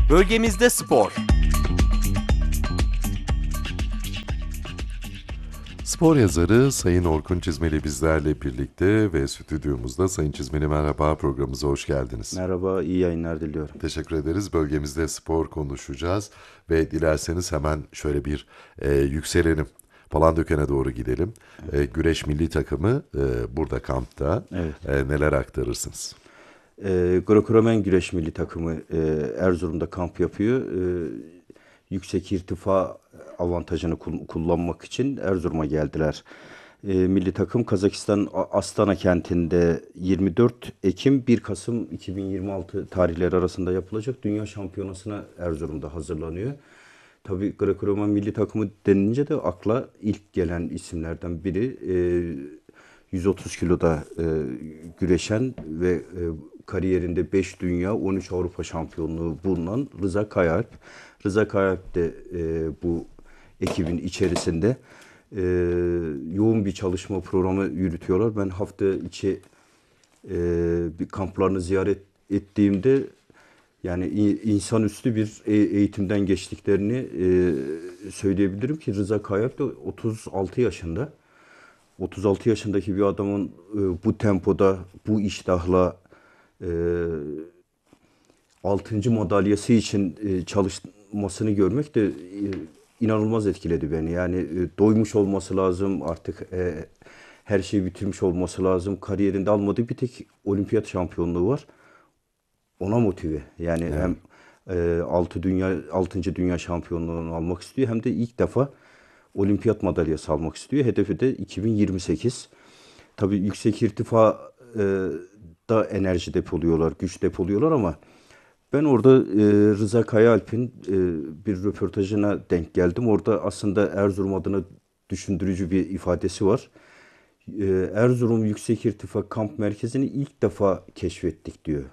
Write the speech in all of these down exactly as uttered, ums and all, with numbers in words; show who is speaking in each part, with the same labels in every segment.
Speaker 1: Bölgemizde spor.
Speaker 2: Spor yazarı Sayın Orkun Çizmeli bizlerle birlikte ve stüdyomuzda. Sayın Çizmeli merhaba, programımıza hoş geldiniz.
Speaker 3: Merhaba, iyi yayınlar diliyorum.
Speaker 2: Teşekkür ederiz. Bölgemizde spor konuşacağız ve dilerseniz hemen şöyle bir e, yükselelim. Palandöken'e doğru gidelim. Evet. E, güreş milli takımı e, burada kampta.
Speaker 3: Evet.
Speaker 2: E, neler aktarırsınız?
Speaker 3: E, Greco-Romen güreş milli takımı e, Erzurum'da kamp yapıyor. E, yüksek irtifa avantajını kullanmak için Erzurum'a geldiler. E, milli takım Kazakistan Astana kentinde yirmi dört Ekim bir Kasım iki bin yirmi altı tarihleri arasında yapılacak Dünya Şampiyonası'na Erzurum'da hazırlanıyor. Tabii Greco-Romen milli takımı denince de akla ilk gelen isimlerden biri e, yüz otuz kiloda e, güreşen ve e, kariyerinde beş dünya, on üç Avrupa şampiyonluğu bulunan Rıza Kayaalp. Rıza Kayaalp de e, bu ekibin içerisinde e, yoğun bir çalışma programı yürütüyorlar. Ben hafta içi e, bir kamplarını ziyaret ettiğimde yani insanüstü bir eğitimden geçtiklerini e, söyleyebilirim ki Rıza Kayaalp de otuz altı yaşında. otuz altı yaşındaki bir adamın e, bu tempoda, bu iştahla e, altıncı madalyası için e, çalışmasını görmek de e, inanılmaz etkiledi beni. Yani e, doymuş olması lazım, artık e, her şeyi bitirmiş olması lazım. Kariyerinde almadığı bir tek olimpiyat şampiyonluğu var. Ona motive. Yani evet. hem e, altı dünya altıncı dünya şampiyonluğunu almak istiyor hem de ilk defa olimpiyat madalyası almak istiyor. Hedefi de iki bin yirmi sekiz. Tabii yüksek irtifa e, da enerji depoluyorlar, güç depoluyorlar ama ben orada e, Rıza Kayaalp'in e, bir röportajına denk geldim. Orada aslında Erzurum adına düşündürücü bir ifadesi var. E, Erzurum Yüksek İrtifa Kamp Merkezi'ni ilk defa keşfettik diyor.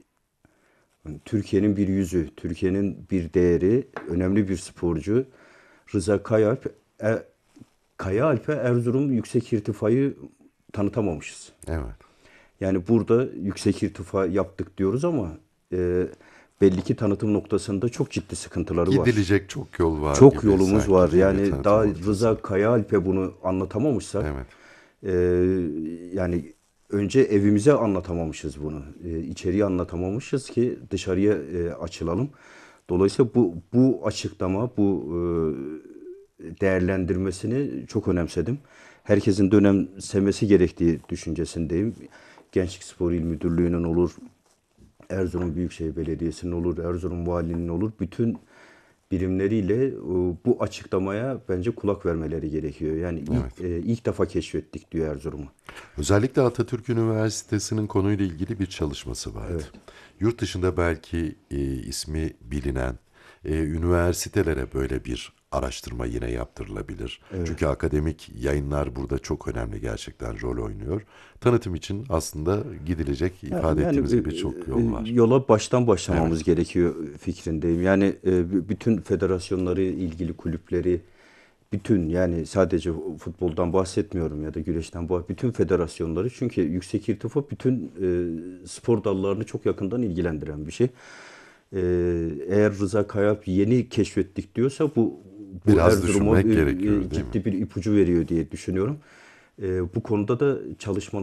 Speaker 3: Türkiye'nin bir yüzü, Türkiye'nin bir değeri, önemli bir sporcu Rıza Kayaalp. E, Kayaalp'e Erzurum Yüksek İrtifa'yı tanıtamamışız.
Speaker 2: Evet.
Speaker 3: Yani burada yüksek irtifa yaptık diyoruz ama e, belli ki tanıtım noktasında çok ciddi sıkıntıları var.
Speaker 2: Gidilecek çok yol var.
Speaker 3: Çok
Speaker 2: gibi
Speaker 3: yolumuz
Speaker 2: sanki.
Speaker 3: var. Yani
Speaker 2: Evet,
Speaker 3: daha Rıza Kayaalp'e bunu anlatamamışsak,
Speaker 2: evet.
Speaker 3: e, yani önce evimize anlatamamışız bunu. E, içeriye anlatamamışız ki dışarıya e, açılalım. Dolayısıyla bu bu açıklama, bu e, değerlendirmesini çok önemsedim. Herkesin de önemsemesi gerektiği düşüncesindeyim. Gençlik Spor İl Müdürlüğü'nün olur, Erzurum Büyükşehir Belediyesi'nin olur, Erzurum Valiliğinin olur. Bütün birimleriyle bu açıklamaya bence kulak vermeleri gerekiyor. Yani ilk, evet. e, ilk defa keşfettik diyor Erzurum'u.
Speaker 2: Özellikle Atatürk Üniversitesi'nin konuyla ilgili bir çalışması vardı. Evet. Yurt dışında belki e, ismi bilinen e, üniversitelere böyle bir araştırma yine yaptırılabilir. Evet. Çünkü akademik yayınlar burada çok önemli, gerçekten rol oynuyor. Tanıtım için aslında gidilecek, ifade yani, ettiğimiz gibi çok yol var.
Speaker 3: Yola baştan başlamamız evet. gerekiyor fikrindeyim. Yani e, bütün federasyonları, ilgili kulüpleri, bütün, yani sadece futboldan bahsetmiyorum ya da güreşten bahsetmiyorum. Bütün federasyonları, çünkü yüksek irtifa bütün e, spor dallarını çok yakından ilgilendiren bir şey. E, eğer Rıza Kayaalp yeni keşfettik diyorsa bu, bu
Speaker 2: biraz düşünmek
Speaker 3: e,
Speaker 2: gerekiyor,
Speaker 3: e, ciddi bir ipucu veriyor diye düşünüyorum. E, bu konuda da çalışmalar